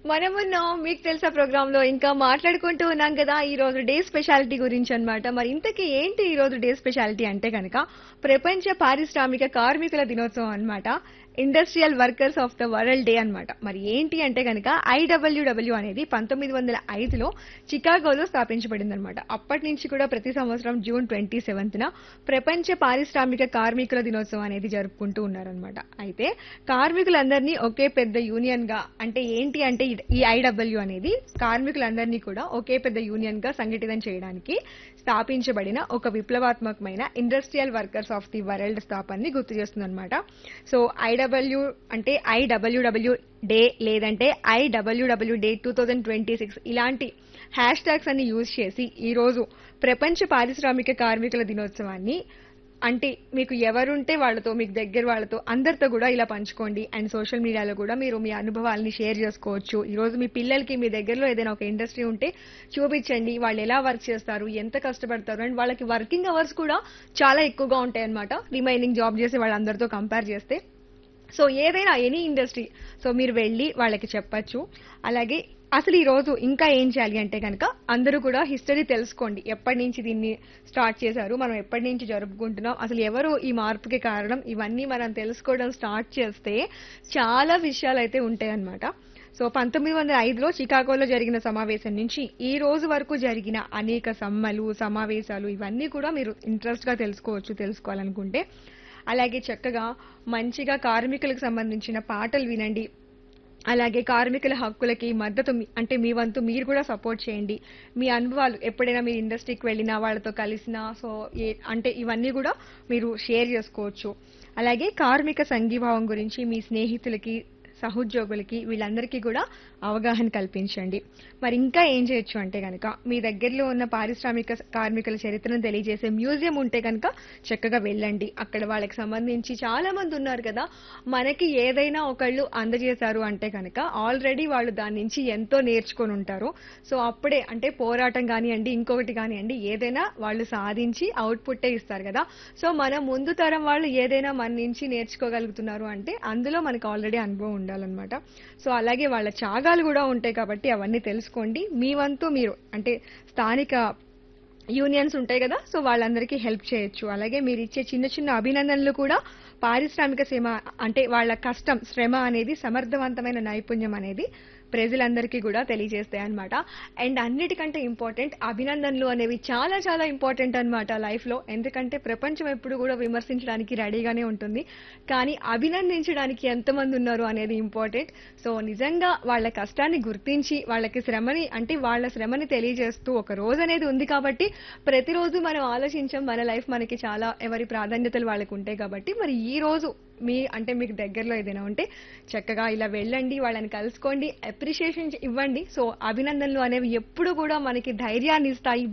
మనమున్నాం మీకు తెలుసా ప్రోగ్రామ్ లో ఇంకా మాట్లాడుకుంటూ ఉన్నాం కదా ఈ రోజు డే స్పెషాలిటీ గురించి అన్నమాట. మరి ఇంతకీ ఏంటి ఈ రోజు డే స్పెషాలిటీ అంటే కనుక ప్రపంచ పారిశ్రామిక కార్మికుల దినోత్సవం అన్నమాట. Industrial workers of the world day అన్నమాట. మరి ఏంటి అంటే కనుక ఐడబ్ల్యూడబ్ల్యూ అనేది 1905లో చికాగోలో స్థాపించబడింది అనమాట. అప్పటి నుంచి కూడా ప్రతి సంవత్సరం జూన్ 27న ప్రపంచ పారిశ్రామిక కార్మికుల దినోత్సవం అనేది జరుపుకుంటూ ఉన్నారనమాట. అయితే కార్మికులందరినీ ఒకే పెద్ద యూనియన్ గా అంటే ఏంటి అంటే ఈ ఐడబ్ల్యూ అనేది కార్మికులందరినీ కూడా ఒకే పెద్ద యూనియన్ గా సంఘటితం చేయడానికి స్థాపించబడిన ఒక విప్లవాత్మకమైన industrial workers of the world స్థాపనని గుర్తు చేస్తుందన్నమాట. సో ఐడబ్ల్యూ అంటే ఐడబ్ల్యూడబ్ల్యూ డే లేదంటే ఐడబ్ల్యూడబ్ల్యూ డే 2026 ఇలాంటి హ్యాష్ ట్యాగ్స్ అన్ని యూజ్ చేసి ఈ రోజు ప్రపంచ పారిశ్రామిక కార్మికుల దినోత్సవాన్ని అంటే మీకు ఎవరుంటే వాళ్ళతో మీకు దగ్గర వాళ్ళతో అందరితో కూడా ఇలా పంచుకోండి. అండ్ సోషల్ మీడియాలో కూడా మీరు మీ అనుభవాల్ని షేర్ చేసుకోవచ్చు. ఈ రోజు మీ పిల్లలకి మీ దగ్గరలో ఏదైనా ఒక ఇండస్ట్రీ ఉంటే చూపించండి. వాళ్ళు ఎలా వర్క్ చేస్తారు, ఎంత కష్టపడతారు, అండ్ వాళ్ళకి వర్కింగ్ అవర్స్ కూడా చాలా ఎక్కువగా ఉంటాయి అనమాట రిమైనింగ్ జాబ్ చేసే వాళ్ళందరితో కంపేర్ చేస్తే. సో ఏదైనా ఎనీ ఇండస్ట్రీ సో మీరు వెళ్ళి వాళ్ళకి చెప్పచ్చు. అలాగే అసలు ఈ రోజు ఇంకా ఏం చేయాలి అంటే కనుక అందరూ కూడా హిస్టరీ తెలుసుకోండి. ఎప్పటి నుంచి దీన్ని స్టార్ట్ చేశారు, మనం ఎప్పటి నుంచి జరుపుకుంటున్నాం, అసలు ఎవరు ఈ మార్పుకి కారణం, ఇవన్నీ మనం తెలుసుకోవడం స్టార్ట్ చేస్తే చాలా విషయాలు అయితే ఉంటాయన్నమాట. సో 1905లో చికాగోలో జరిగిన సమావేశం నుంచి ఈ రోజు వరకు జరిగిన అనేక సమ్మలు సమావేశాలు ఇవన్నీ కూడా మీరు ఇంట్రెస్ట్ గా తెలుసుకోవాలనుకుంటే. అలాగే చక్కగా మంచిగా కార్మికులకు సంబంధించిన పాటలు వినండి. అలాగే కార్మికుల హక్కులకి మద్దతు అంటే మీ వంతు మీరు కూడా సపోర్ట్ చేయండి. మీ అనుభవాలు ఎప్పుడైనా మీరు ఇండస్ట్రీకి వెళ్ళినా వాళ్ళతో కలిసినా సో అంటే ఇవన్నీ కూడా మీరు షేర్ చేసుకోవచ్చు. అలాగే కార్మిక సంఘీభావం గురించి మీ స్నేహితులకి సహోద్యోగులకి వీళ్ళందరికీ కూడా అవగాహన కల్పించండి. మరి ఇంకా ఏం చేయొచ్చు అంటే కనుక మీ దగ్గరలో ఉన్న పారిశ్రామిక కార్మికుల చరిత్రను తెలియజేసే మ్యూజియం ఉంటే కనుక చక్కగా వెళ్ళండి. అక్కడ వాళ్ళకి సంబంధించి చాలా మంది ఉన్నారు కదా, మనకి ఏదైనా ఒకళ్ళు అందజేశారు అంటే కనుక ఆల్రెడీ వాళ్ళు దాని నుంచి ఎంతో నేర్చుకొని ఉంటారు. సో అప్పుడే అంటే పోరాటం కానివ్వండి ఇంకొకటి కానివ్వండి ఏదైనా వాళ్ళు సాధించి అవుట్పుట్టే ఇస్తారు కదా. సో మన ముందు తరం వాళ్ళు ఏదైనా మన నుంచి నేర్చుకోగలుగుతున్నారు అంటే అందులో మనకు ఆల్రెడీ అనుభవం ఉండాలన్నమాట. సో అలాగే వాళ్ళ త్యాగాలు కూడా ఉంటాయి కాబట్టి అవన్నీ తెలుసుకోండి. మీ వంతు మీరు అంటే స్థానిక యూనియన్స్ ఉంటాయి కదా సో వాళ్ళందరికీ హెల్ప్ చేయొచ్చు. అలాగే మీరు ఇచ్చే చిన్న చిన్న అభినందనలు కూడా పారిశ్రామిక శ్రమ అంటే వాళ్ళ కష్టం శ్రమ అనేది సమర్థవంతమైన నైపుణ్యం అనేది ప్రజలందరికీ కూడా తెలియజేస్తాయి అనమాట. అండ్ అన్నిటికంటే ఇంపార్టెంట్ అభినందనలు అనేవి చాలా చాలా ఇంపార్టెంట్ అనమాట లైఫ్ లో. ఎందుకంటే ప్రపంచం ఎప్పుడు కూడా విమర్శించడానికి రెడీగానే ఉంటుంది, కానీ అభినందించడానికి ఎంతమంది ఉన్నారు అనేది ఇంపార్టెంట్. సో నిజంగా వాళ్ళ కష్టాన్ని గుర్తించి వాళ్ళకి శ్రమని అంటే వాళ్ళ శ్రమని తెలియజేస్తూ ఒక రోజు అనేది ఉంది కాబట్టి ప్రతిరోజు మనం ఆలోచించాం మన లైఫ్ మనకి చాలా ఎవరి ప్రాధాన్యతలు వాళ్ళకి ఉంటాయి కాబట్టి మరి ఈ రోజు అంటే మీకు దగ్గరలో ఏదైనా ఉంటే చక్కగా ఇలా వెళ్ళండి, వాళ్ళని కలుసుకోండి, అప్రిషియేషన్ ఇవ్వండి. సో అభినందనలు అనేవి ఎప్పుడు కూడా మనకి ధైర్యాన్ని ఇస్తాయి.